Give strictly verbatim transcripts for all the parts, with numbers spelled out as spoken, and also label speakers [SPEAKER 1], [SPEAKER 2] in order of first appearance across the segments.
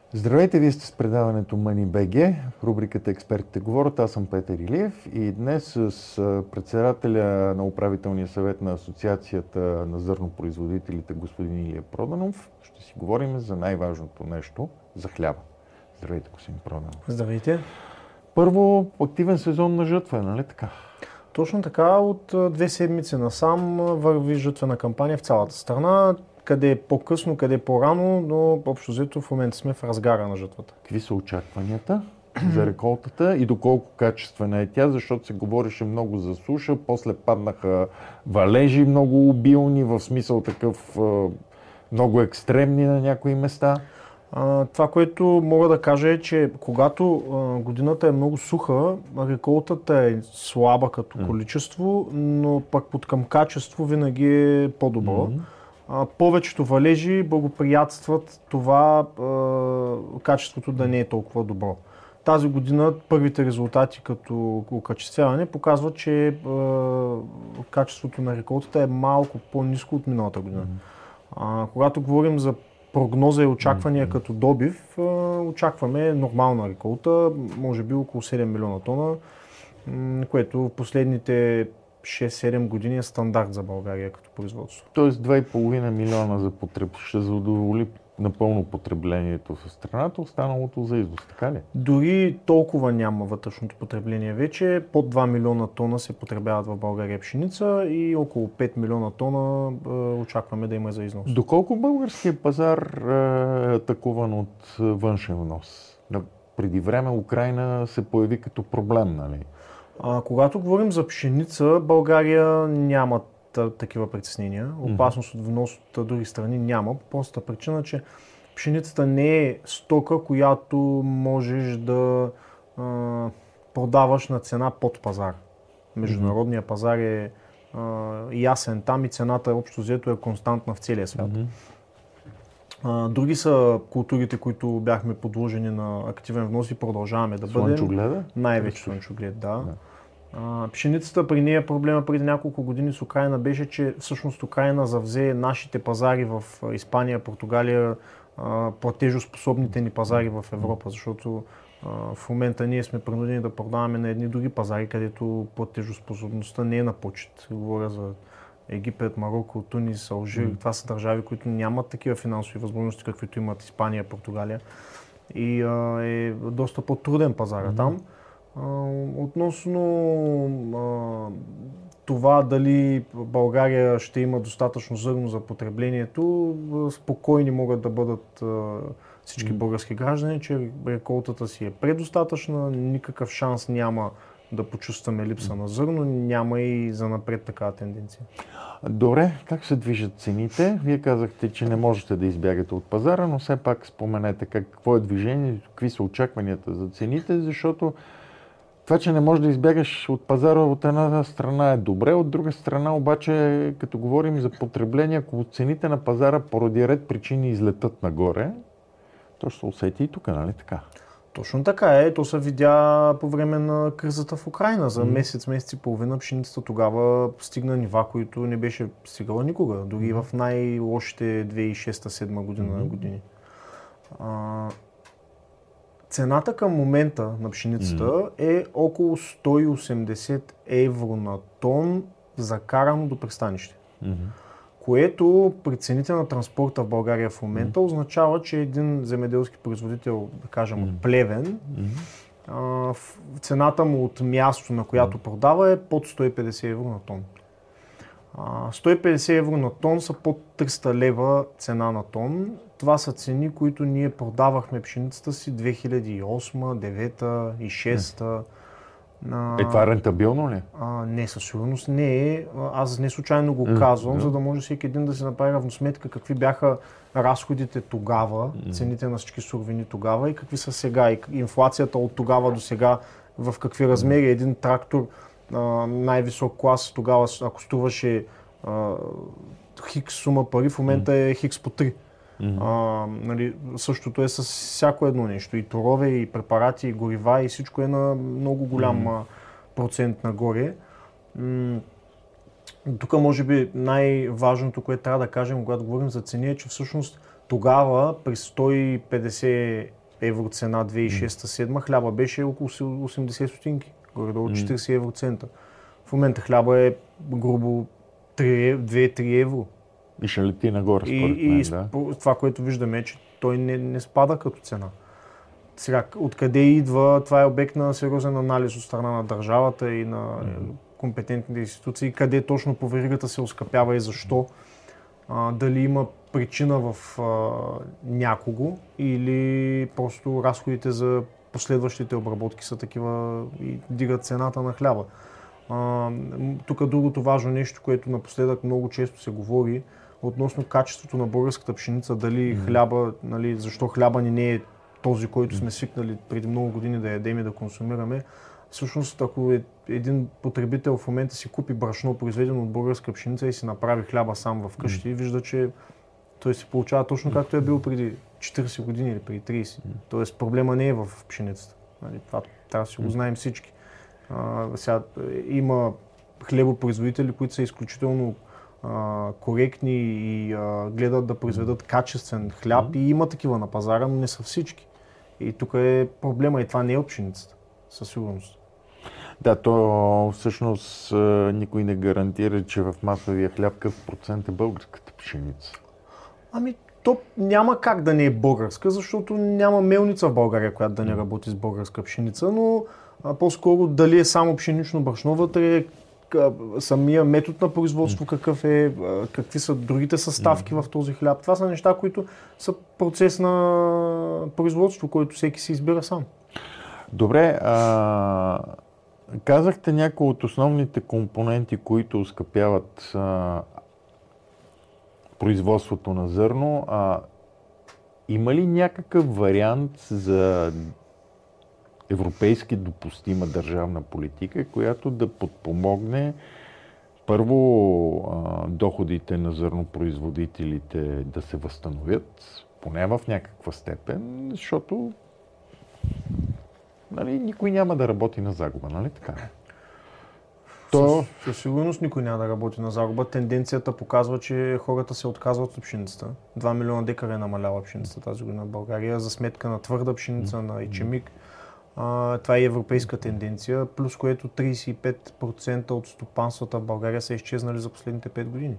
[SPEAKER 1] Здравейте, вие сте с предаването Money.bg, рубриката Експертите говорят. Аз съм Петър Илиев и днес с председателя на управителния съвет на Асоциацията на зърнопроизводителите господин Илия Проданов ще си говорим за най-важното нещо, за хляба. Здравейте, господин Проданов.
[SPEAKER 2] Здравейте.
[SPEAKER 1] Първо, активен сезон на жътва, нали така?
[SPEAKER 2] Точно така, от две седмици насам върви жътвена кампания в цялата страна. Къде е по-късно, къде е по-рано, но общо взето в момента сме в разгара на жътвата.
[SPEAKER 1] Какви са очакванията за реколтата и доколко качествена е тя, защото се говореше много за суша, после паднаха валежи много обилни, в смисъл такъв много екстремни на някои места?
[SPEAKER 2] А, това, което мога да кажа е, че когато а, годината е много суха, реколтата е слаба като количество, но пък под към качество винаги е по-добро. Mm-hmm. А, повечето валежи благоприятстват това а, качеството да не е толкова добро. Тази година първите резултати като окачествяване показват, че а, качеството на реколтата е малко по-ниско от миналата година. Mm-hmm. А, когато говорим за прогноза и очаквания mm-hmm. като добив, очакваме нормална реколта, може би около седем милиона тона, което в последните шест-седем години е стандарт за България като производство.
[SPEAKER 1] Тоест два и половина милиона за потреб... ще задоволи напълно потреблението в страната, останалото за износ, така ли?
[SPEAKER 2] Дори толкова няма вътрешното потребление вече. Под два милиона тона се потребяват в България пшеница и около пет милиона тона е, очакваме да има за износ.
[SPEAKER 1] Доколко българският пазар е атакуван от външен внос? Преди време Украйна се появи като проблем, нали?
[SPEAKER 2] А, когато говорим за пшеница, България няма такива притеснения. Опасност от внос от други страни няма. По простата причина, че пшеницата не е стока, която можеш да а, продаваш на цена под пазар. Международният пазар е а, ясен там и цената общо взето е константна в целия свят. А, други са културите, които бяхме подложени на активен внос и продължаваме да бъдем.
[SPEAKER 1] Слънчогледа?
[SPEAKER 2] Най-вече слънчоглед, да. да. А, пшеницата при нея проблема преди няколко години с Украйна беше, че всъщност Украйна завзе нашите пазари в Испания, Португалия, а, платежоспособните ни пазари в Европа, защото а, в момента ние сме принудени да продаваме на едни други пазари, където платежоспособността не е на почет. Говоря за Египет, Марокко, Тунис, Алжир. Mm. Това са държави, които нямат такива финансови възможности, каквито имат Испания, Португалия. И а, е доста по-труден пазар mm. там. Uh, относно uh, това дали България ще има достатъчно зърно за потреблението, uh, спокойни могат да бъдат uh, всички mm. български граждани, че реколтата си е предостатъчна, никакъв шанс няма да почувстваме липса mm. на зърно, няма и занапред такава тенденция.
[SPEAKER 1] Добре, как се движат цените? Вие казахте, че не можете да избягате от пазара, но все пак споменете какво е движението, какви са очакванията за цените, защото това, че не можеш да избягаш от пазара от една страна е добре, от друга страна обаче, като говорим за потребление, ако цените на пазара поради ред причини излетат нагоре, то ще се усети и тук, нали така?
[SPEAKER 2] Точно така е. То се видя по време на кризата в Украйна. За месец, месец и половина пшеницата тогава стигна нива, които не беше стигала никога. Дори в най-лошите две хиляди и шеста-седма година mm-hmm. години. А... Цената към момента на пшеницата mm. е около сто и осемдесет евро на тон закарано до пристанище. Mm-hmm. Което при цените на транспорта в България в момента mm. означава, че един земеделски производител, да кажем от Плевен, mm-hmm. а, цената му от място, на която mm. продава, е под сто и петдесет евро на тон. А, сто и петдесет евро на тон са под триста лева цена на тон. Това са цени, които ние продавахме пшеницата си две хиляди и осма, девета и шеста.
[SPEAKER 1] Е, това е рентабилно ли?
[SPEAKER 2] А, не, със сигурност не е. Аз не случайно го казвам, mm, за да може всеки един да си направи равносметка какви бяха разходите тогава, mm. цените на всички суровини тогава и какви са сега. И инфлацията от тогава до сега, в какви размери mm. един трактор а, най-висок клас тогава, ако струваше а, хикс сума пари, в момента mm. е хикс по три. Mm-hmm. А, нали, същото е с всяко едно нещо. И торове, и препарати, и горива, и всичко е на много голям mm-hmm. процент нагоре. М- тук може би най-важното, което трябва да кажем, когато говорим за цени, е, че всъщност тогава при сто и петдесет евро цена две хиляди и шеста-седма, хляба беше около осемдесет стотинки, горе-долу четирийсет евроцента. В момента хляба е грубо две-три евро.
[SPEAKER 1] И ще лети нагоре, според
[SPEAKER 2] и,
[SPEAKER 1] мен,
[SPEAKER 2] и
[SPEAKER 1] да.
[SPEAKER 2] Това, което виждаме е, че той не, не спада като цена. Сега, откъде идва, това е обект на сериозен анализ от страна на държавата и на mm. компетентните институции, къде точно по веригата се оскъпява и защо. А, дали има причина в а, някого или просто разходите за последващите обработки са такива и дигат цената на хляба. А, тук другото важно нещо, което напоследък много често се говори, относно качеството на българската пшеница, дали mm. хляба, нали, защо хляба ни не е този, който сме свикнали преди много години да ядем и да консумираме. Всъщност, ако е, един потребител в момента си купи брашно, произведено от българска пшеница и си направи хляба сам вкъщи, mm. вижда, че той се получава точно както е бил преди четирийсет години или преди трийсет. Mm. Тоест проблема не е в пшеницата. Нали, това трябва да си го знаем всички. А, сега, има хлебопроизводители, които са изключително а, коректни и а, гледат да произведат качествен хляб mm. и има такива на пазара, но не са всички. И тук е проблема и това не е от пшеницата, със сигурност.
[SPEAKER 1] Да, то всъщност никой не гарантира, че в масовия хляб какъв процент е българската пшеница.
[SPEAKER 2] Ами, то няма как да не е българска, защото няма мелница в България, която да не работи с българска пшеница, но а, по-скоро дали е само пшенично брашно вътре, самия метод на производство, какъв е, какви са другите съставки mm. в този хляб. Това са неща, които са процес на производство, който всеки си избира сам.
[SPEAKER 1] Добре, а, казахте някои от основните компоненти, които оскъпяват а, производството на зърно. А, има ли някакъв вариант за европейски допустима държавна политика, която да подпомогне първо а, доходите на зърнопроизводителите да се възстановят, поне в някаква степен, защото нали, никой няма да работи на загуба, нали така?
[SPEAKER 2] То... Със сигурност никой няма да работи на загуба. Тенденцията показва, че хората се отказват от пшеницата. два милиона декара е намаляла пшеницата тази година в България за сметка на твърда пшеница, на ечемик. Uh, това е европейска тенденция, плюс което трийсет и пет процента от стопанствата в България са изчезнали за последните пет години.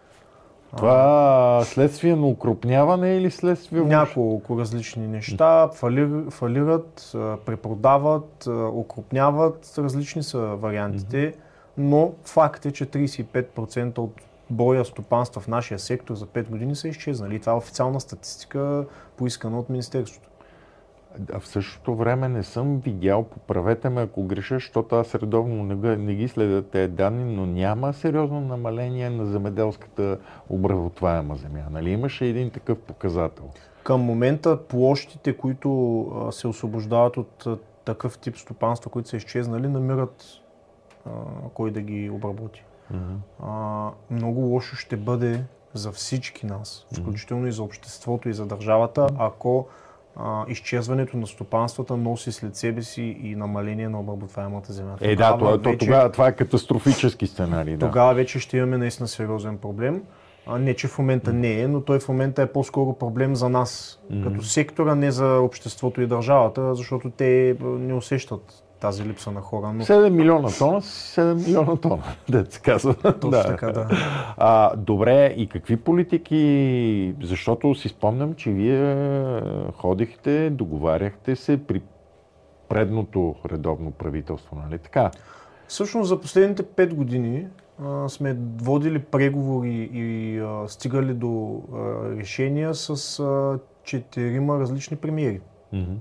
[SPEAKER 1] Това следствие на укрупняване или следствие?
[SPEAKER 2] Няколко различни неща. Фалир, фалират, препродават, укрупняват. Различни са вариантите, но факт е, че трийсет и пет процента от броя стопанства в нашия сектор за пет години са изчезнали. И това е официална статистика, поискана от Министерството.
[SPEAKER 1] А в същото време не съм видял, поправете ме ако греша, защото аз редовно не, не ги следя тези данни, но няма сериозно намаление на земеделската обработваема земя. Нали имаше един такъв показател?
[SPEAKER 2] Към момента площите, които а, се освобождават от а, такъв тип стопанства, които са изчезнали, намират а, кой да ги обработи. Mm-hmm. А, много лошо ще бъде за всички нас, включително mm-hmm. и за обществото и за държавата, ако Uh, изчезването на стопанствата носи след себе си и намаление на обработваемата земя.
[SPEAKER 1] Е, да, това, вече, тогава, това е катастрофически сценарий. Да.
[SPEAKER 2] Тогава вече ще имаме наистина сериозен проблем. А, не, че в момента не е, но той в момента е по-скоро проблем за нас, mm-hmm. като сектора, не за обществото и държавата, защото те не усещат тази липса на хора. Но...
[SPEAKER 1] седем милиона тона, седем милиона тона, да се казва.
[SPEAKER 2] Точно да. Така, да.
[SPEAKER 1] А, добре, и какви политики, защото си спомням, че вие ходихте, договаряхте се при предното редовно правителство, нали така?
[SPEAKER 2] Всъщност за последните пет години а, сме водили преговори и а, стигали до а, решения с а, четирима различни премиери. Mm-hmm.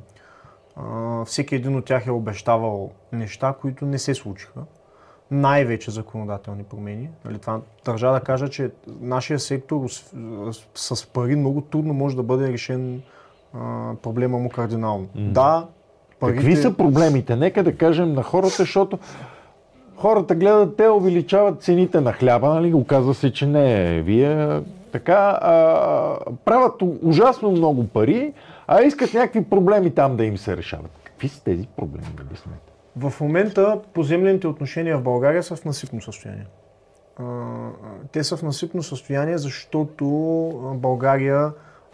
[SPEAKER 2] Uh, всеки един от тях е обещавал неща, които не се случиха. Най-вече законодателни промени. Нали, това държа да кажа, че нашия сектор с, с пари много трудно може да бъде решен uh, проблема му кардинално. Mm. Да, парите...
[SPEAKER 1] Какви са проблемите? Нека да кажем на хората, защото хората гледат, те увеличават цените на хляба, нали? Оказва се, че не е. Вие така а, правят ужасно много пари, а искат някакви проблеми там да им се решават. Какви са тези проблеми, да обясните?
[SPEAKER 2] В момента поземлените отношения в България са в насипно състояние. Те са в насипно състояние, защото България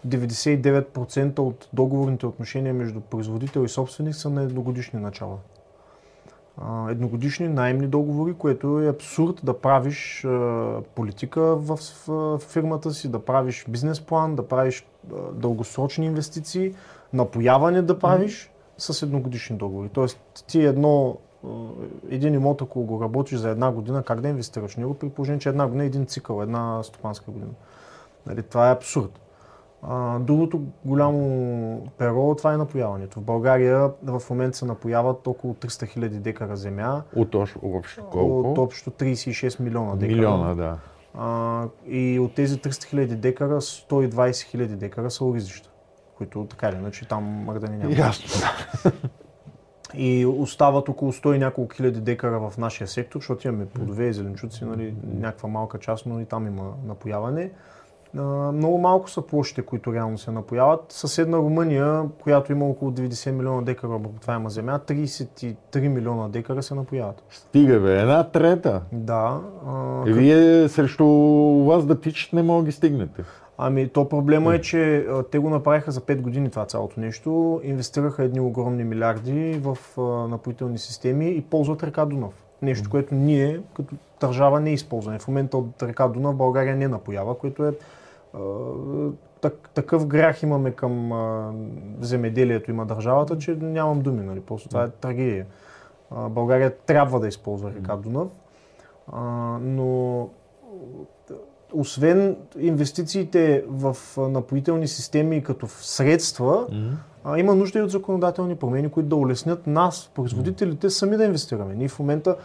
[SPEAKER 2] деветдесет и девет процента от договорните отношения между производител и собственик са на едногодишни начала. Едногодишни наемни договори, което е абсурд да правиш политика в фирмата си, да правиш бизнес план, да правиш дългосрочни инвестиции, напояване да правиш mm-hmm. с едногодишни договори. Тоест ти едно, един имот, ако го работиш за една година, как да инвестираш в него, при положение, че една година е един цикъл, една стопанска година. Нали, това е абсурд. А, другото голямо перо, това е напояването. В България в момента се напояват около триста хиляди декара земя.
[SPEAKER 1] От общо колко?
[SPEAKER 2] От общо трийсет и шест милиона декара.
[SPEAKER 1] Милиона, да.
[SPEAKER 2] А, и от тези триста хиляди декара, сто и двайсет хиляди декара са оризища, които така или иначе там мърдани няма.
[SPEAKER 1] Ясно.
[SPEAKER 2] И остават около сто и няколко хиляди декара в нашия сектор, защото имаме плодове и зеленчуци, нали, някаква малка част, но и там има напояване. Uh, много малко са площите, които реално се напояват. Съседна Румъния, която има около деветдесет милиона декара обработваема земя, трийсет и три милиона декара се напояват.
[SPEAKER 1] Стига бе, една трета.
[SPEAKER 2] Да. Uh,
[SPEAKER 1] и вие как... срещу вас да тичат не мога да ги стигнете.
[SPEAKER 2] Ами то проблема е, че uh, те го направиха за пет години това цялото нещо. Инвестираха едни огромни милиарди в uh, напоителни системи и ползват река Дунав. Нещо, което ние като държава не използваме. В момента от река Дунав България не напоява, което е Так, такъв грях имаме към а, земеделието, има държавата, че нямам думи, нали? Просто това е трагедия. А, България трябва да използва река Дунав, а, но освен инвестициите в напоителни системи като средства, mm-hmm. а, има нужда и от законодателни промени, които да улеснят нас, производителите, сами да инвестираме. Ние в момента,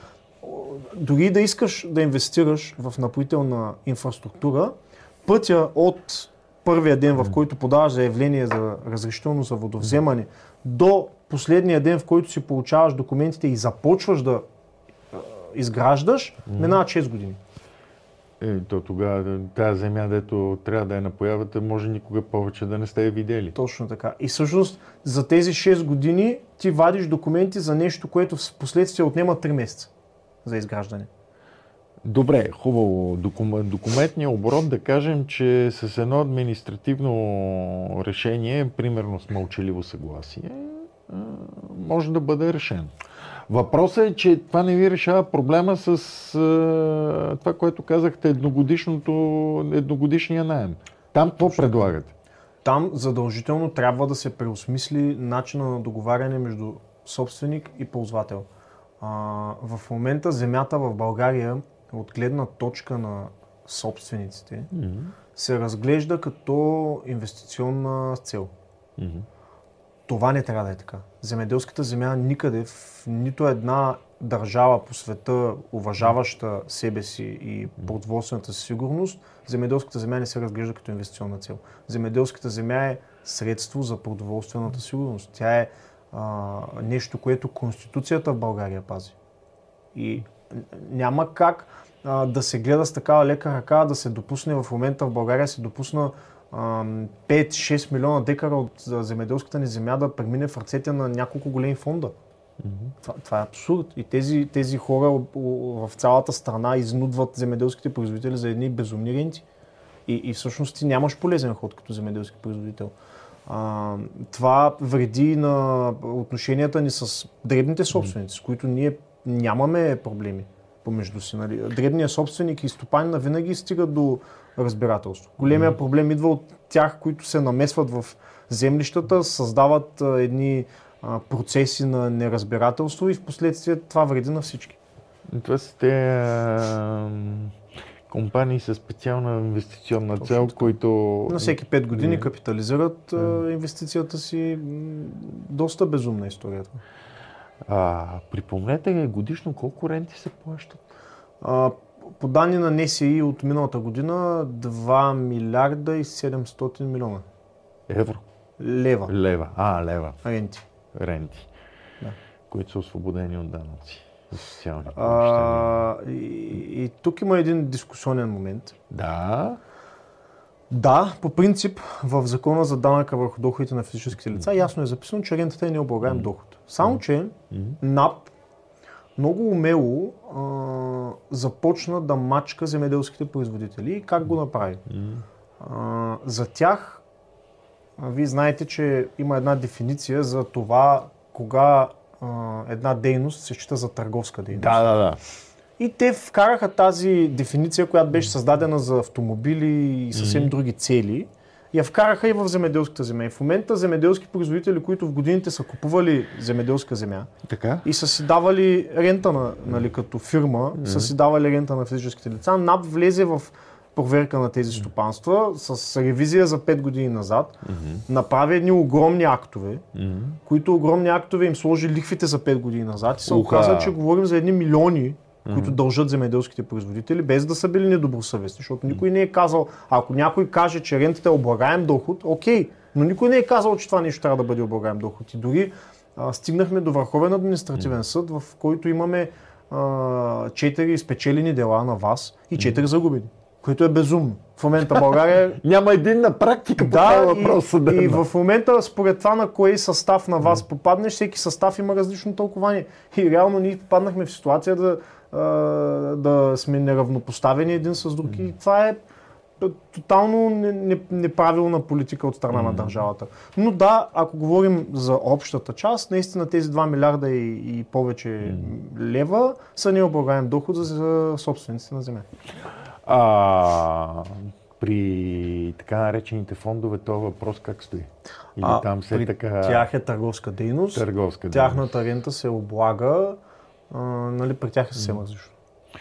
[SPEAKER 2] дори да искаш да инвестираш в напоителна инфраструктура, пътя от първия ден, в който подаваш заявление за разрешително за водовземане, до последния ден, в който си получаваш документите и започваш да изграждаш, минават шест години.
[SPEAKER 1] Е, то тогава тази земя, дето трябва да я напоявате, може никога повече да не сте я видели.
[SPEAKER 2] Точно така. И всъщност за тези шест години ти вадиш документи за нещо, което в последствие отнема три месеца за изграждане.
[SPEAKER 1] Добре, хубаво. Документният оборот, да кажем, че с едно административно решение, примерно с мълчаливо съгласие, може да бъде решен. Въпросът е, че това не ви решава проблема с това, което казахте, едногодишното, едногодишния наем. Там какво предлагате?
[SPEAKER 2] Там задължително трябва да се преосмисли начина на договаряне между собственик и ползвател. А, в момента земята в България от гледна точка на собствениците mm-hmm. се разглежда като инвестиционна цел. Mm-hmm. Това не трябва да е така. Земеделската земя никъде, в нито една държава по света, уважаваща себе си и продоволствената си сигурност, земеделската земя не се разглежда като инвестиционна цел. Земеделската земя е средство за продоволствената сигурност. Тя е а, нещо, което Конституцията в България пази. И няма как а, да се гледа с такава лека ръка, да се допусне в момента в България се допусна а, пет-шест милиона декара от земеделската ни земя да премине в ръцете на няколко големи фонда. Mm-hmm. Това, това е абсурд. И тези, тези хора в цялата страна изнудват земеделските производители за едни безумни ренти. И, и всъщност ти нямаш полезен ход като земеделски производител. А, това вреди на отношенията ни с дребните собственици, с които ние нямаме проблеми помежду си. Нали? Дребният собственик и стопанина винаги стигат до разбирателство. Големия проблем идва от тях, които се намесват в землищата, създават а, едни а, процеси на неразбирателство и в последствие това вреди на всички. Това
[SPEAKER 1] са те а, компании със специална инвестиционна Точно цел, така. които...
[SPEAKER 2] На всеки пет години не. капитализират а, инвестицията си. Доста безумна история.
[SPEAKER 1] А, припомнете годишно колко ренти се плащат?
[SPEAKER 2] А, по данни на Н С И от миналата година два милиарда и седемстотин милиона.
[SPEAKER 1] Евро?
[SPEAKER 2] Лева.
[SPEAKER 1] Лева. А, лева.
[SPEAKER 2] Ренти.
[SPEAKER 1] Ренти.
[SPEAKER 2] Да.
[SPEAKER 1] Които са освободени от данъци. Социални
[SPEAKER 2] а, и, и тук има един дискусионен момент.
[SPEAKER 1] Да.
[SPEAKER 2] Да, по принцип в Закона за данъка върху доходите на физическите лица ясно е записано, че рентата е необлагаем mm-hmm. доход. Само, че mm-hmm. Н А П много умело а, започна да мачка земеделските производители. И как го направи? Mm-hmm. А, за тях вие знаете, че има една дефиниция за това, кога а, една дейност се счита за търговска дейност.
[SPEAKER 1] Да, да, да.
[SPEAKER 2] И те вкараха тази дефиниция, която беше създадена за автомобили и съвсем mm-hmm. други цели, я вкараха и в земеделската земя. И в момента земеделски производители, които в годините са купували земеделска земя
[SPEAKER 1] така?
[SPEAKER 2] И са си давали рента, на, нали, като фирма, mm-hmm. са си давали рента на физическите лица, НАП влезе в проверка на тези стопанства с ревизия за пет години назад, mm-hmm. направи едни огромни актове, mm-hmm. които огромни актове им сложи лихвите за пет години назад и се оказа, че говорим за едни милиони, които дължат земеделските производители, без да са били недобросъвестни, защото никой не е казал, ако някой каже, че рентата е облагаем доход, окей, но никой не е казал, че това нещо трябва да бъде облагаем доход. И дори а, стигнахме до Върховен административен съд, в който имаме четири спечелени дела на ВАС и четири загубени, което е безумно. В момента България...
[SPEAKER 1] Няма един на практика по
[SPEAKER 2] да,
[SPEAKER 1] това въпрос.
[SPEAKER 2] И, и в момента, според това на кой състав на ВАС попаднеш, всеки състав има различно тълкование. И реално ние попаднахме в ситуация да да сме неравнопоставени един с друг. И това е тотално неправилна политика от страна mm-hmm. на държавата. Но да, ако говорим за общата част, наистина тези два милиарда и, и повече mm-hmm. лева са необлагаем доход за собствениците на земя.
[SPEAKER 1] А, при така наречените фондове този въпрос как стои? Или
[SPEAKER 2] а,
[SPEAKER 1] там се
[SPEAKER 2] при
[SPEAKER 1] така...
[SPEAKER 2] тях е търговска дейност.
[SPEAKER 1] Търговска дейност.
[SPEAKER 2] Тяхната рента се облага. Uh, нали, при тях е съвсем различно.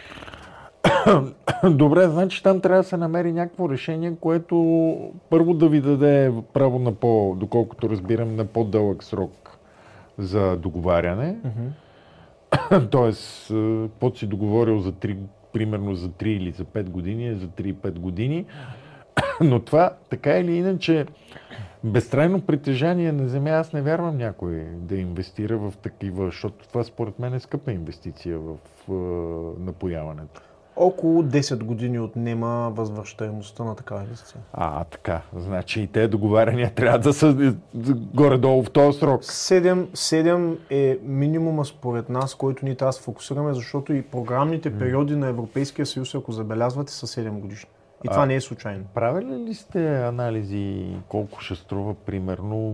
[SPEAKER 1] Добре, значи там трябва да се намери някакво решение, което първо да ви даде право на по, доколкото разбирам, на по-дълъг срок за договаряне. Mm-hmm. Тоест, под си договорил за три, примерно за три или за пет години, за три пет години. Но това, така или иначе, безтрайно притежание на земя, аз не вярвам някой да инвестира в такива, защото това според мен е скъпа инвестиция в е, напояването.
[SPEAKER 2] Около десет години отнема възвръщаемостта на такава инвестиция.
[SPEAKER 1] А, така. Значи и те договаряния трябва да са горе-долу в този срок.
[SPEAKER 2] седем е минимума според нас, който ние трябва да се фокусираме, защото и програмните периоди на Европейския съюз, ако забелязвате, са седем годишни. И това а, не е случайно.
[SPEAKER 1] Правили ли сте анализи колко ще струва, примерно,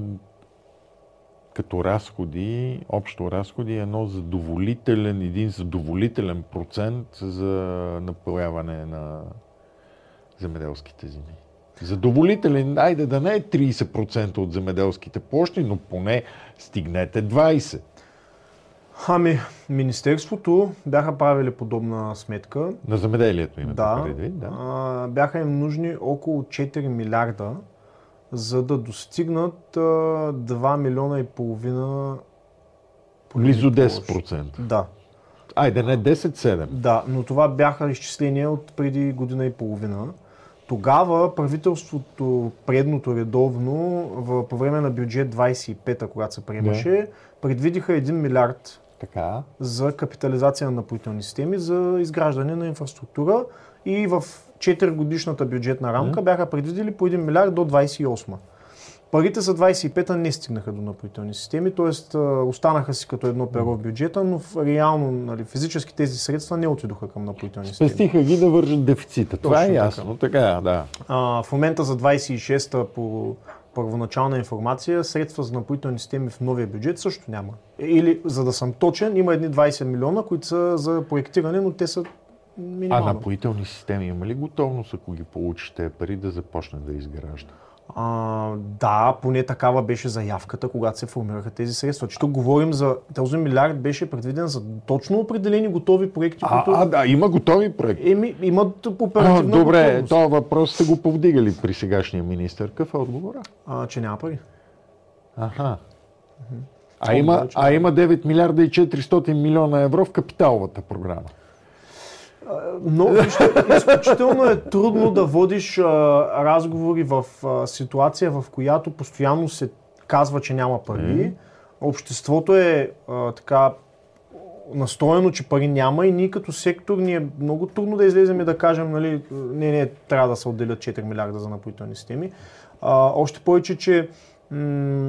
[SPEAKER 1] като разходи, общо разходи, едно задоволителен, един задоволителен процент за напояване на земеделските земи? Задоволителен, айде да не е трийсет процента от земеделските площи, но поне стигнете двайсет процента.
[SPEAKER 2] Ами, Министерството бяха правили подобна сметка.
[SPEAKER 1] На земеделието имате
[SPEAKER 2] да,
[SPEAKER 1] предвид, да.
[SPEAKER 2] А, бяха им нужни около четири милиарда, за да достигнат а, два милиона и половина.
[SPEAKER 1] Близо десет процента.
[SPEAKER 2] Да.
[SPEAKER 1] Айде, не десет седем.
[SPEAKER 2] Да, но това бяха изчисления от преди година и половина. Тогава правителството, предното редовно, в, по време на бюджет двайсет и пета, когато се приемаше, yeah. предвидиха един милиард
[SPEAKER 1] така.
[SPEAKER 2] За капитализация на напоителни системи, за изграждане на инфраструктура и в четири годишната бюджетна рамка mm. бяха предвидили по един милиард до двайсет и осма. Парите за двайсет и пета не стигнаха до напоителни системи, т.е. останаха си като едно перо в бюджета, но реално, нали, физически тези средства не отидоха към напоителни системи.
[SPEAKER 1] Спестиха ги да вържат дефицита. Това Точно е ясно. Така. Така, да.
[SPEAKER 2] А, в момента за двайсет и шеста по първоначална информация, средства за напоителни системи в новия бюджет също няма. Или, за да съм точен, има едни двайсет милиона, които са за проектиране, но те са минимално.
[SPEAKER 1] А напоителни системи има ли готовност, ако ги получите пари, да започне да изгражда?
[SPEAKER 2] А, да, поне такава беше заявката, когато се формираха тези средства. Че тук говорим за този милиард беше предвиден за точно определени готови проекти.
[SPEAKER 1] А, които... а да, има готови проекти.
[SPEAKER 2] Еми, имат оперативна
[SPEAKER 1] а, добре,
[SPEAKER 2] готовност.
[SPEAKER 1] този въпрос сте го повдигали при сегашния министър. Какъв е отговора?
[SPEAKER 2] А, че няма пари.
[SPEAKER 1] Аха. А, има, а има девет милиарда и четиристотин милиона евро в капиталовата програма.
[SPEAKER 2] Но вижте, изключително е трудно да водиш а, разговори в а, ситуация, в която постоянно се казва, че няма пари. Mm. Обществото е а, така настроено, че пари няма и ние като сектор ни е много трудно да излезем и да кажем, нали, не, не, трябва да се отделят четири милиарда за напоителни системи. А, още повече, че м-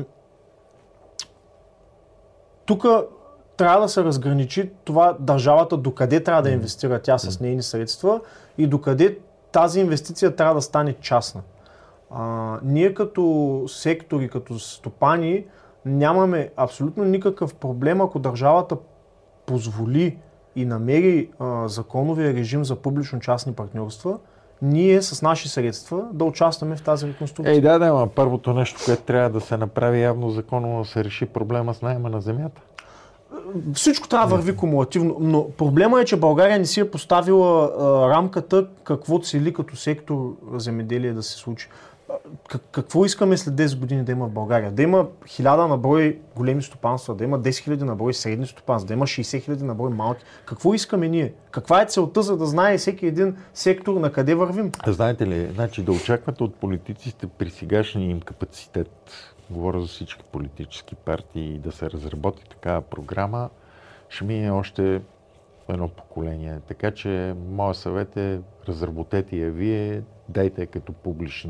[SPEAKER 2] тук трябва да се разграничи това държавата докъде трябва да инвестира тя с нейни средства и докъде тази инвестиция трябва да стане частна. А, ние като сектори, като стопани нямаме абсолютно никакъв проблем, ако държавата позволи и намери а, законовия режим за публично-частни партньорства, ние с наши средства да участваме в тази реконструкция.
[SPEAKER 1] Ей, да, да, но първото нещо, което трябва да се направи явно законно, да се реши проблема с наема на земята.
[SPEAKER 2] Всичко трябва да върви кумулативно, но проблема е, че България не си е поставила а, рамката какво цели като сектор земеделие да се случи. Как, какво искаме след десет години да има в България? Да има хиляда на брой големи стопанства, да има десет хиляди на брой средни стопанства, да има шейсет хиляди на брой малки. Какво искаме ние? Каква е целта, за да знае всеки един сектор на къде вървим?
[SPEAKER 1] Знаете ли, значи да очаквате от политиците при сегашния им капацитет, говоря за всички политически партии, да се разработи такава програма, ще мине още едно поколение. Така че моят съвет е разработете я вие, дайте я като публична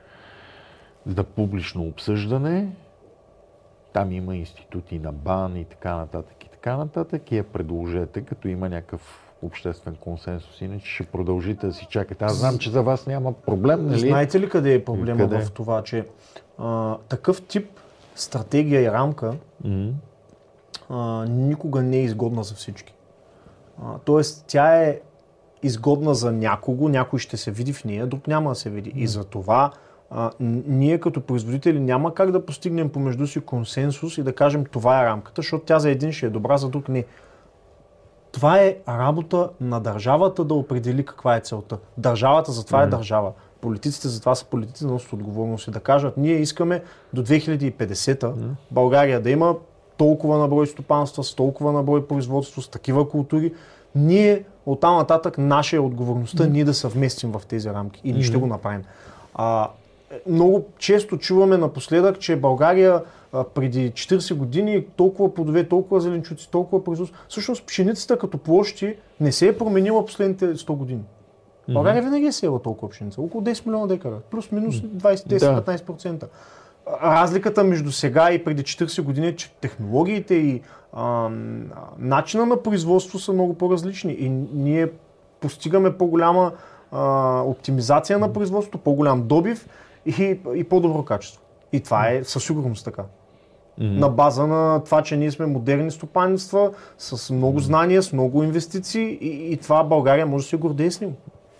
[SPEAKER 1] за публично обсъждане. Там има институти на БАН и така нататък и така нататък и я предложете, като има някакъв обществен консенсус. Иначе ще продължите да си чакате. Аз знам, че за вас няма проблем, нали?
[SPEAKER 2] Знаете ли къде е проблема
[SPEAKER 1] къде?
[SPEAKER 2] В това, че а, такъв тип стратегия и рамка mm-hmm. а, никога не е изгодна за всички. А, тоест, тя е изгодна за някого, някой ще се види в нея, друг няма да се види. Mm-hmm. И за това а, ние като производители няма как да постигнем помежду си консенсус и да кажем това е рамката, защото тя за един ще е добра, за друг не. Това е работа на държавата да определи каква е целта. Държавата затова mm-hmm. е държава. Политиците затова са политици да носят отговорност и да кажат, ние искаме до две хиляди и петдесета mm-hmm. България да има толкова на брой стопанства, с толкова на брой производство, с такива култури. Ние оттам нататък наша е отговорността mm-hmm. ние да съвместим в тези рамки и ние mm-hmm. ще го направим. А, много често чуваме напоследък, че България а, преди четиридесет години толкова плодове, толкова зеленчуци, толкова производство. Всъщност пшеницата като площи не се е променила последните сто години. България винаги е сеяла толкова пшеница, около десет милиона декара, плюс-минус двайсет-десет-петнайсет процента. Разликата между сега и преди четиридесет години е, че технологиите и а, начина на производство са много по-различни и ние постигаме по-голяма а, оптимизация на производството, по-голям добив и, и по-добро качество. И това е със сигурност така. Mm-hmm. На база на това, че ние сме модерни стопанства, с много знания, с много инвестиции и, и това България може да се гордее с него.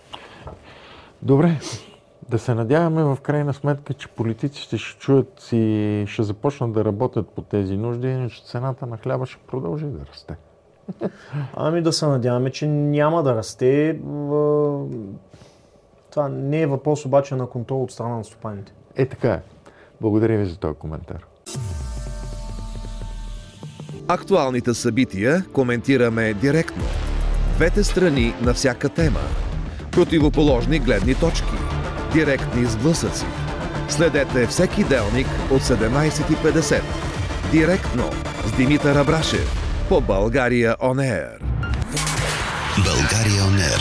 [SPEAKER 1] Добре, да се надяваме в крайна сметка, че политиците ще чуят и ще започнат да работят по тези нужди, иначе цената на хляба ще продължи да расте.
[SPEAKER 2] Ами да се надяваме, че няма да расте. Това не е въпрос обаче на контрол от страна на стопаните.
[SPEAKER 1] Е, така е. Благодаря ви за този коментар.
[SPEAKER 3] Актуалните събития коментираме директно. Двете страни на всяка тема. Противоположни гледни точки. Директни сблъсъци. Следете всеки делник от седемнайсет и петдесет. Директно с Димитър Абрашев по България On Air.
[SPEAKER 4] България On Air.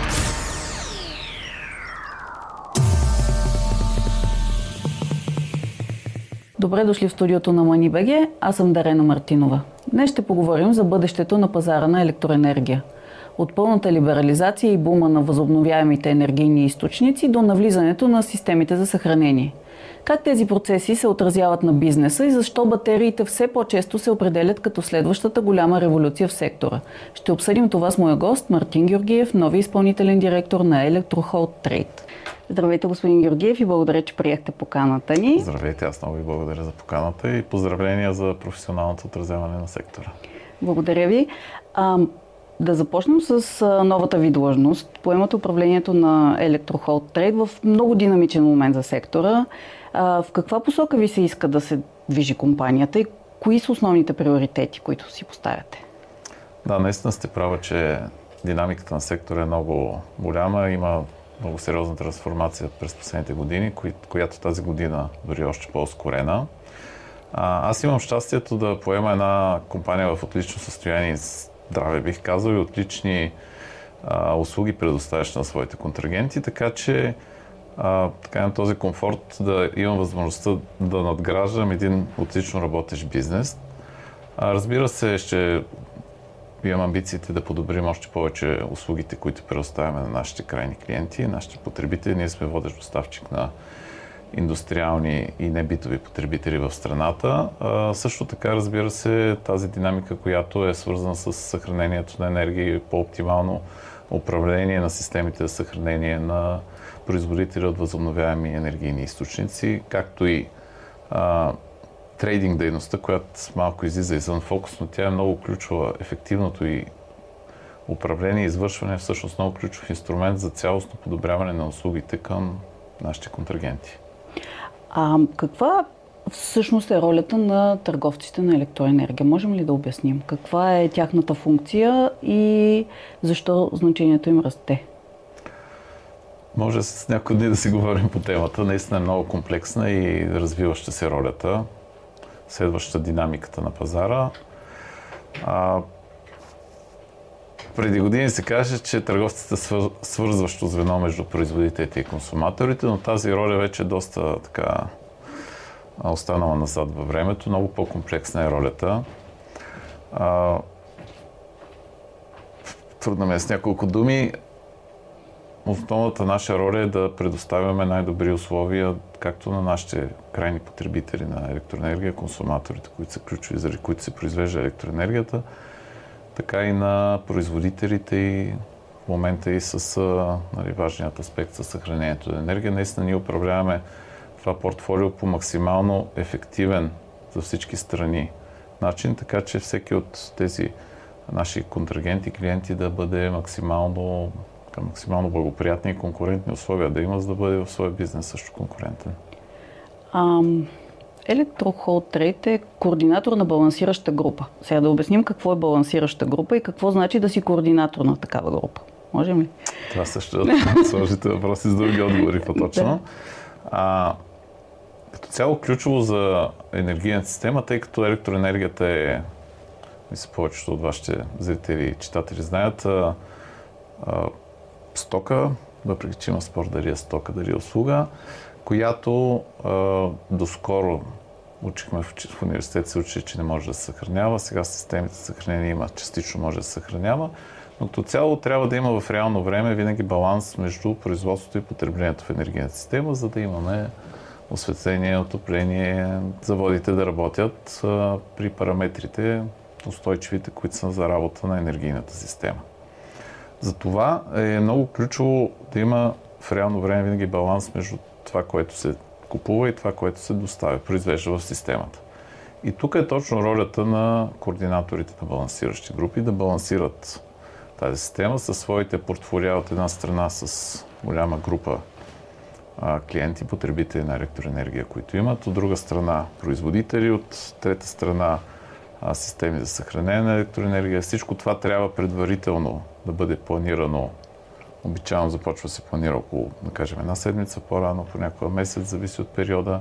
[SPEAKER 5] Добре дошли в студиото на Money.bg, аз съм Дарена Мартинова. Днес ще поговорим за бъдещето на пазара на електроенергия. От пълната либерализация и бума на възобновяемите енергийни източници до навлизането на системите за съхранение. Как тези процеси се отразяват на бизнеса и защо батериите все по-често се определят като следващата голяма революция в сектора? Ще обсъдим това с моя гост Мартин Георгиев, нови изпълнителен директор на Electrohold Trade. Здравейте, господин Георгиев, и благодаря, че приехте поканата ни.
[SPEAKER 6] Здравейте, аз много ви благодаря за поканата и поздравления за професионалното отразяване на сектора.
[SPEAKER 5] Благодаря ви. А, да започнем с а, новата ви длъжност. Поемате управлението на Electrohold Trade в много динамичен момент за сектора. А, в каква посока ви се иска да се движи компанията и кои са основните приоритети, които си поставяте?
[SPEAKER 6] Да, наистина сте права, че динамиката на сектора е много голяма. Има много сериозна трансформация през последните години, която тази година дори е още по-ускорена. Аз имам щастието да поема една компания в отлично състояние, здраве бих казал, и отлични а, услуги предоставящи на своите контрагенти, така че а, така на този комфорт да имам възможността да надграждам един отлично работещ бизнес. А, разбира се, ще имам амбициите да подобрим още повече услугите, които предоставяме на нашите крайни клиенти, нашите потребители. Ние сме водещ доставчик на индустриални и небитови потребители в страната. А, също така, разбира се, тази динамика, която е свързана с съхранението на енергия и по-оптимално управление на системите за съхранение на производители от възобновяеми енергийни източници, както и а, трейдинг дейността, която малко излиза извън фокус, но тя е много ключова. Ефективното и управление и извършване е всъщност много ключов инструмент за цялостно подобряване на услугите към нашите контрагенти.
[SPEAKER 5] А каква всъщност е ролята на търговците на електроенергия? Можем ли да обясним? Каква е тяхната функция и защо значението им расте?
[SPEAKER 6] Може с някои дни да си говорим по темата. Наистина е много комплексна и развиваща се ролята, следваща динамиката на пазара. А, преди години се каже, че търговците са свързващо звено между производителите и консуматорите, но тази роля вече е доста така останала назад във времето. Много по-комплексна е ролята. А, трудно ми е с няколко думи. Основната наша роля е да предоставяме най-добри условия както на нашите крайни потребители на електроенергия, консуматорите, които са ключови, заради които се произвежда електроенергията, така и на производителите и в момента и с нали, важният аспект със съхранението на енергия. Наистина ние управляваме това портфолио по максимално ефективен за всички страни начин, така че всеки от тези наши контрагенти, клиенти да бъде максимално, максимално благоприятни и конкурентни условия да има, за да бъде в своя бизнес също конкурентен.
[SPEAKER 5] Ам... Electro Hold Trade е координатор на балансираща група. Сега да обясним какво е балансираща група и какво значи да си координатор на такава група. Можем ли?
[SPEAKER 6] Това също е сложите въпроси с други отговори по-точно. А, като цяло ключово за енергийната система, тъй като електроенергията е, мисля, повечето от вашите зрители и читатели знаят, а, а, стока, въпреки че има спор дали е стока, дали е услуга, която а, доскоро учихме в, в университет, се учи, че не може да се съхранява. Сега системите за съхранение има, частично може да се съхранява, но като цяло трябва да има в реално време винаги баланс между производството и потреблението в енергийната система, за да имаме осветление, отопление, заводите да работят а, при параметрите устойчивите, които са за работа на енергийната система. Затова е много ключово да има в реално време винаги баланс между това, което се купува и това, което се доставя, произвежда в системата. И тук е точно ролята на координаторите на балансиращи групи да балансират тази система със своите портфолиа от една страна с голяма група а, клиенти, потребители на електроенергия, които имат, от друга страна производители, от трета страна а, системи за съхранение на електроенергия. Всичко това трябва предварително да бъде планирано. Обичайно започва да се планира около, да кажем, една седмица по-рано, понякога месец, зависи от периода.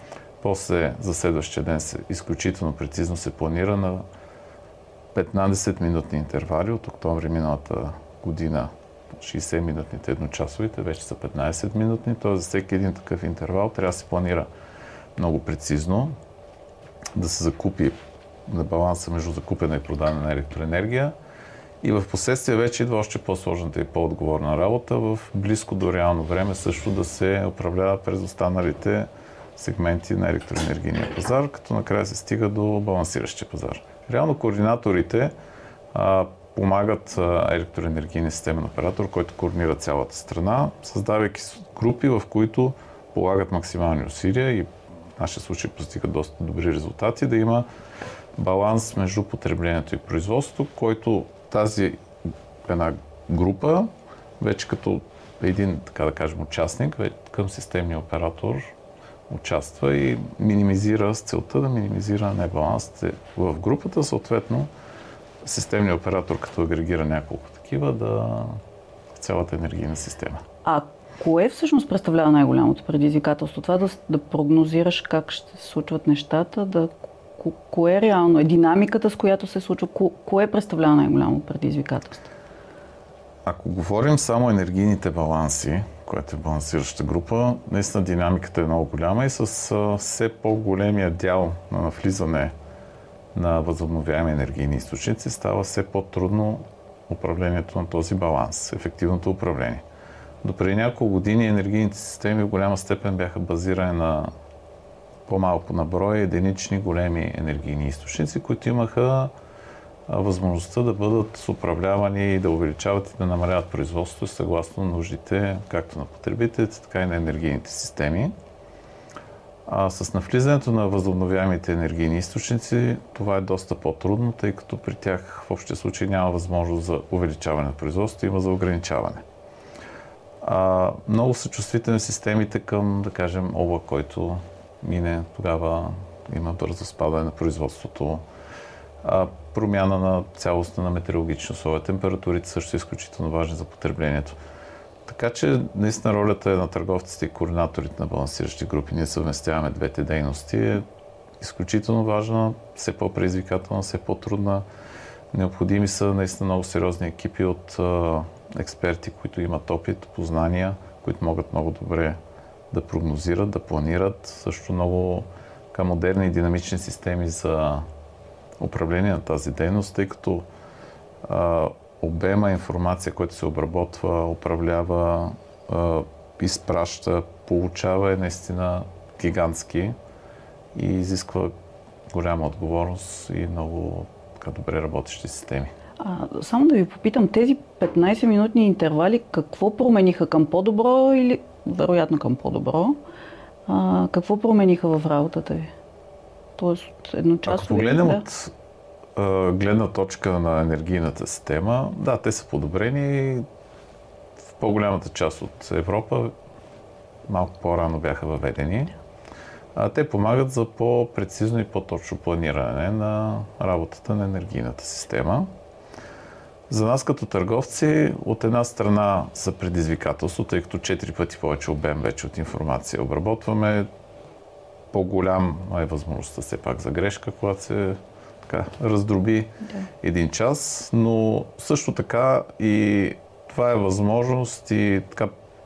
[SPEAKER 6] После за следващия ден се изключително прецизно се планира на петнадесет-минутни интервали. От октомври миналата година шейсет-минутните едночасовите вече са петнадесет-минутни, т.е. за всеки един такъв интервал трябва да се планира много прецизно, да се закупи на баланса между закупена и продана на електроенергия. И в последствие вече идва още по-сложната и по-отговорна работа в близко до реално време също да се управлява през останалите сегменти на електроенергийния пазар, като накрая се стига до балансиращия пазар. Реално координаторите а, помагат а, електроенергийния системен оператор, който координира цялата страна, създавайки групи, в които полагат максимални усилия и в нашия случай постигат доста добри резултати, да има баланс между потреблението и производството, който тази една група, вече като един, така да кажем, участник, към системния оператор участва и минимизира с целта да минимизира небалансите в групата. Съответно, системния оператор, като агрегира няколко такива, да цялата енергийна система.
[SPEAKER 5] А кое всъщност представлява най-голямото предизвикателство? Това да, да прогнозираш как ще се случват нещата, да кое реално е динамиката, с която се случва? Ко, кое представлява най-голямо предизвикателство?
[SPEAKER 6] Ако говорим само енергийните баланси, която е балансираща група, наистина динамиката е много голяма и с а, все по-големия дял на навлизане на възобновяеми енергийни източници става все по-трудно управлението на този баланс, ефективното управление. До преди няколко години енергийните системи в голяма степен бяха базирани на по-малко на брой единични големи енергийни източници, които имаха възможността да бъдат управлявани и да увеличават и да намаляват производството съгласно нуждите както на потребителите, така и на енергийните системи. А с навлизането на възобновяемите енергийни източници това е доста по-трудно, тъй като при тях в общия случай няма възможност за увеличаване на производството, има за ограничаване. А, много са чувствителни системите към, да кажем, облак, който мине, тогава има бързо спадане на производството. А, промяна на цялостта на метеорологични условия. Температурите също са изключително важни за потреблението. Така че наистина ролята е на търговците и координаторите на балансиращи групи. Ние съвместяваме двете дейности. Е изключително важна, все по-предизвикателна, все по-трудна. Необходими са наистина много сериозни екипи от а, експерти, които имат опит, познания, които могат много добре да прогнозират, да планират. Също много така, модерни и динамични системи за управление на тази дейност, тъй като а, обема информация, който се обработва, управлява, а, изпраща, получава е наистина гигантски и изисква голяма отговорност и много така, добре работещи системи.
[SPEAKER 5] А, само да ви попитам, тези петнайсет-минутни интервали какво промениха към по-добро или вероятно към по-добро? А, какво промениха в работата ви? Тоест, едночасови...
[SPEAKER 6] Ако погледнем
[SPEAKER 5] да?
[SPEAKER 6] от а, гледна точка на енергийната система, да, те са подобрени. В по-голямата част от Европа малко по-рано бяха въведени. А, те помагат за по-прецизно и по-точно планиране на работата на енергийната система. За нас като търговци, от една страна са предизвикателство, тъй като четири пъти повече обем вече от информация обработваме. По-голям е възможността все пак за грешка, когато се така, раздроби да. един час, но също така и това е възможност и така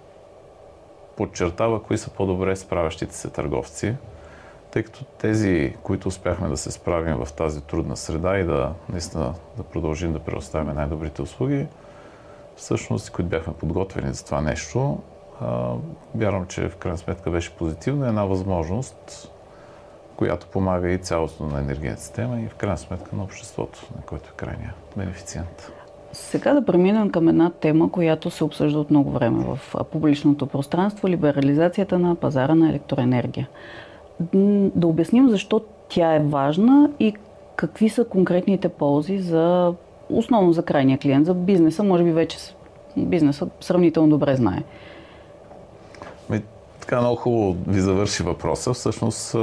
[SPEAKER 6] подчертава кои са по-добре справящите се търговци, тъй като тези, които успяхме да се справим в тази трудна среда и да наистина да продължим да предоставяме най-добрите услуги, всъщност, които бяхме подготвени за това нещо, вярвам, че в крайна сметка беше позитивна една възможност, която помага и цялостно на енергийната система и в крайна сметка на обществото, на който е крайния бенефициент.
[SPEAKER 5] Сега да преминем към една тема, която се обсъжда от много време в публичното пространство – либерализацията на пазара на електроенергия. Да обясним защо тя е важна и какви са конкретните ползи за, основно за крайния клиент, за бизнеса. Може би вече бизнесът сравнително добре знае.
[SPEAKER 6] Ми, така много хубаво ви завърши въпроса. Всъщност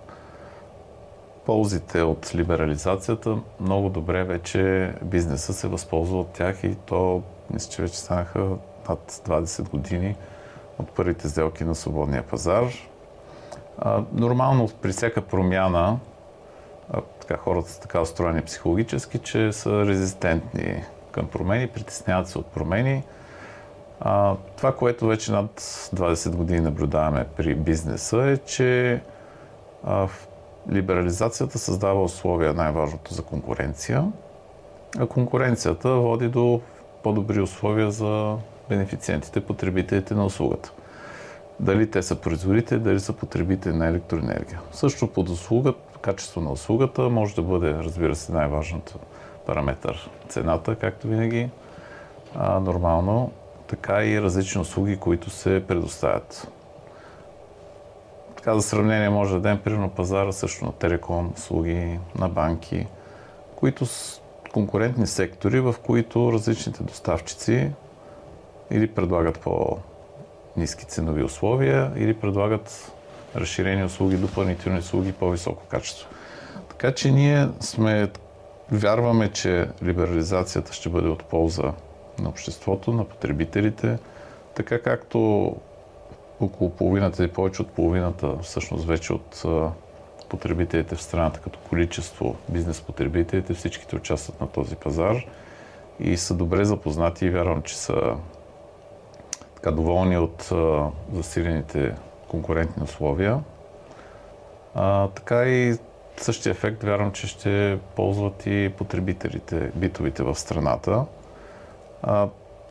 [SPEAKER 6] ползите от либерализацията много добре вече бизнесът се възползва от тях и то мисля, че вече станаха над двайсет години от първите сделки на свободния пазар. А, нормално при всяка промяна а, така, хората са така устроени психологически, че са резистентни към промени, притесняват се от промени. А, това, което вече над двайсет години наблюдаваме при бизнеса е, че а, либерализацията създава условия най-важното за конкуренция, а конкуренцията води до по-добри условия за бенефициентите, потребителите на услугата. Дали те са производители, дали са потребители на електроенергия. Също под услугата, качество на услугата може да бъде, разбира се, най-важното параметър цената, както винаги, а, нормално, така и различни услуги, които се предоставят. Така за сравнение може да дадем примерно пазара също на телеком, услуги, на банки, които са конкурентни сектори, в които различните доставчици или предлагат по-ниски ценови условия, или предлагат разширени услуги, допълнителни услуги, по-високо качество. Така че ние сме, вярваме, че либерализацията ще бъде от полза на обществото, на потребителите, така както около половината и повече от половината, всъщност вече от потребителите в страната като количество бизнес-потребителите, всичките участват на този пазар и са добре запознати и вярвам, че са така доволни от засилените конкурентни условия. А, така и същия ефект вярвам, че ще ползват и потребителите, битовите в страната. А,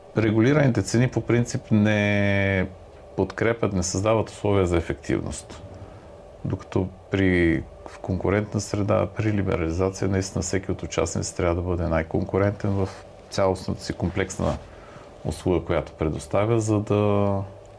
[SPEAKER 6] регулираните цени по принцип не подкрепят, не създават условия за ефективност. Докато при в конкурентна среда, при либерализация, наистина всеки от участниците трябва да бъде най-конкурентен в цялостната си комплексна услуга, която предоставя, за да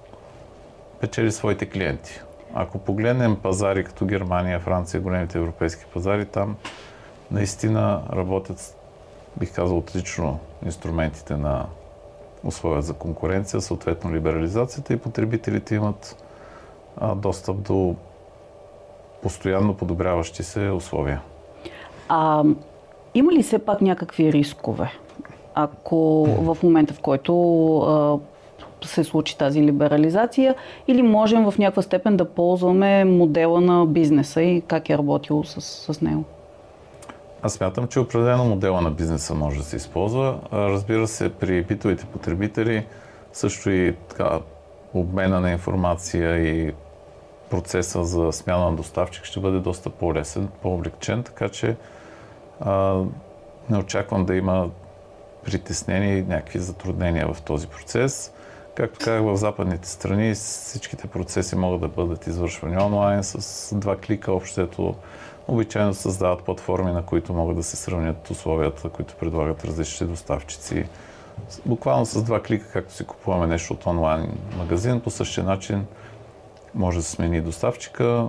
[SPEAKER 6] печели своите клиенти. Ако погледнем пазари като Германия, Франция, големите европейски пазари, там наистина работят, бих казал, отлично инструментите на условия за конкуренция, съответно либерализацията, и потребителите имат а, достъп до постоянно подобряващи се условия.
[SPEAKER 5] А има ли все пак някакви рискове, ако в момента, в който а, се случи тази либерализация, или можем в някаква степен да ползваме модела на бизнеса и как е работило с, с него?
[SPEAKER 6] Аз смятам, че определено модела на бизнеса може да се използва. Разбира се, при битовите потребители също и така, обмена на информация и процеса за смяна на доставчик ще бъде доста по-лесен, по-облегчен, така че а, не очаквам да има притеснения и някакви затруднения в този процес. Както казах, в западните страни всичките процеси могат да бъдат извършвани онлайн с два клика. Общото обичайно създават платформи, на които могат да се сравнят условията, които предлагат различни доставчици. Буквално с два клика, както си купуваме нещо от онлайн магазин, по същия начин може да се смени доставчика.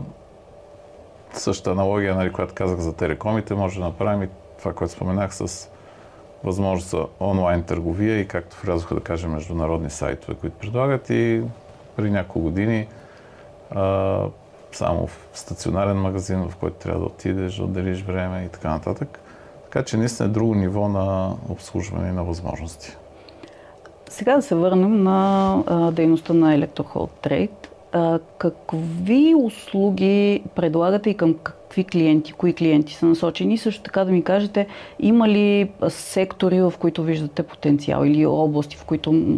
[SPEAKER 6] Същата аналогия, нали, която казах за телекомите, може да направим и това, което споменах, с възможност за онлайн търговия и както влязоха, да кажем, международни сайтове, които предлагат, и при няколко години а, само в стационарен магазин, в който трябва да отидеш, да отделиш време и така нататък. Така че наистина е друго ниво на обслужване и на възможности.
[SPEAKER 5] Сега да се върнем на а, дейността на Electrohold Trade. А, какви услуги предлагате и към какви клиенти, кои клиенти са насочени? Също така да ми кажете, има ли сектори, в които виждате потенциал, или области, в които м-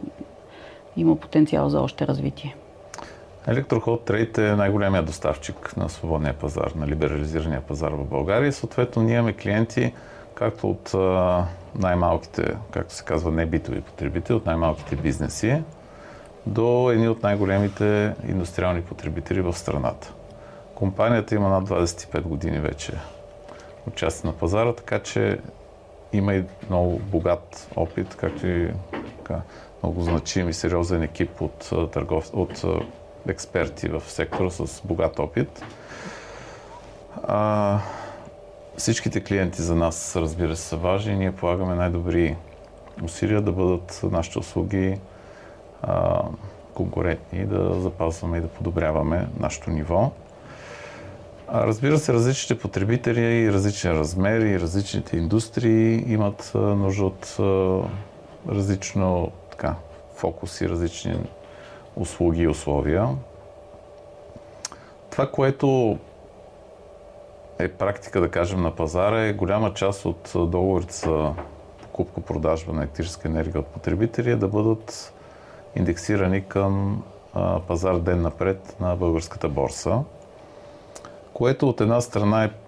[SPEAKER 5] има потенциал за още развитие?
[SPEAKER 6] Electrohold Trade е най-големият доставчик на свободния пазар, на либерализирания пазар в България. И съответно ние имаме клиенти както от а, най-малките, както се казва, небитови потребители, от най-малките бизнеси, до едни от най-големите индустриални потребители в страната. Компанията има над двадесет и пет години вече участие на пазара, така че има и много богат опит, както и така, много значим и сериозен екип от, търгов... от експерти в сектора с богат опит. А, всичките клиенти за нас, разбира се, са важни и ние полагаме най-добри усилия да бъдат нашите услуги а, конкурентни, да запазваме и да подобряваме нашето ниво. А, разбира се, различните потребители и различни размери и различните индустрии имат а, нужда от а, различно така, фокус и различни услуги и условия. Това, което е практика, да кажем, на пазара, е голяма част от договорите за покупко-продажба на електрическа енергия от потребители да бъдат индексирани към а, пазар ден напред на българската борса, което от една страна е